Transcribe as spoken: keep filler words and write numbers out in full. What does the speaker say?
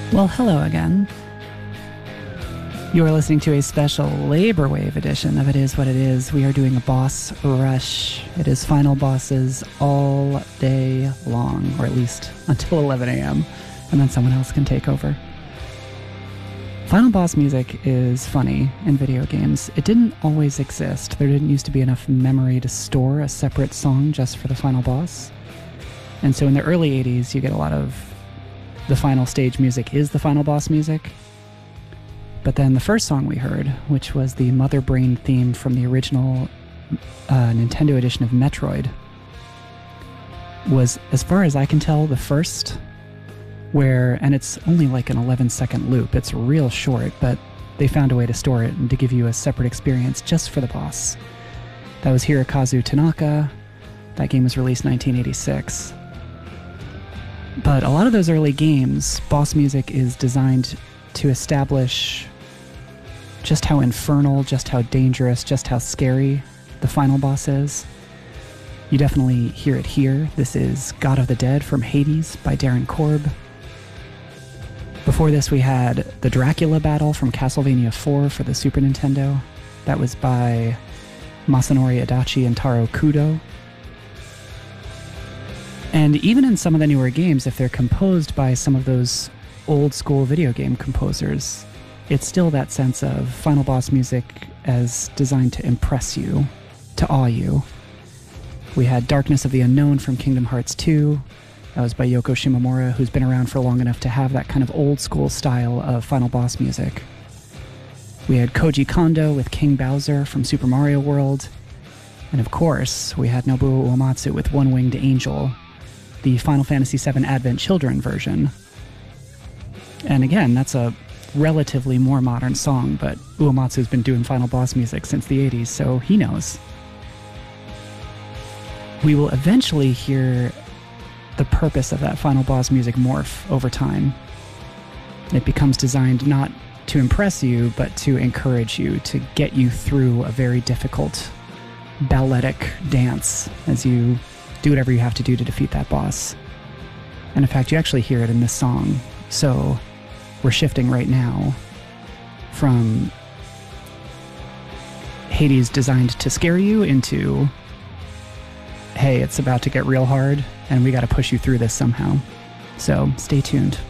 Well, hello again. You are listening to a special Labor Wave edition of It Is What It Is. We are doing a boss rush. It is final bosses all day long, or at least until eleven a.m., and then someone else can take over. Final boss music is funny in video games. It didn't always exist. There didn't used to be enough memory to store a separate song just for the final boss. And so in the early eighties, you get a lot of the final stage music is the final boss music. But then the first song we heard, which was the Mother Brain theme from the original uh, Nintendo edition of Metroid, was, as far as I can tell, the first where, and it's only like an eleven second loop, it's real short, but they found a way to store it and to give you a separate experience just for the boss. That was Hirokazu Tanaka. That game was released in nineteen eighty-six. But a lot of those early games, boss music is designed to establish just how infernal, just how dangerous, just how scary the final boss is. You definitely hear it here. This is God of the Dead from Hades by Darren Korb. Before this, we had the Dracula battle from Castlevania four for the Super Nintendo. That was by Masanori Adachi and Taro Kudo. And even in some of the newer games, if they're composed by some of those old school video game composers, it's still that sense of final boss music as designed to impress you, to awe you. We had Darkness of the Unknown from Kingdom Hearts two. That was by Yoko Shimomura, who's been around for long enough to have that kind of old school style of final boss music. We had Koji Kondo with King Bowser from Super Mario World. And of course, we had Nobuo Uematsu with One Winged Angel, the Final Fantasy seven Advent Children version. And again, that's a relatively more modern song, but Uematsu's been doing final boss music since the eighties, so he knows. We will eventually hear the purpose of that final boss music morph over time. It becomes designed not to impress you, but to encourage you, to get you through a very difficult balletic dance as you do whatever you have to do to defeat that boss. And in fact, you actually hear it in this song. So we're shifting right now from Hades designed to scare you into, hey, it's about to get real hard and we got to push you through this somehow. So stay tuned.